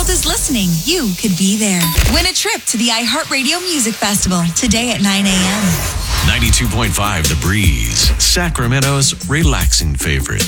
is listening, you could be there. Win a trip to the iHeartRadio Music Festival today at 9 a.m. 92.5 The Breeze, Sacramento's relaxing favorite.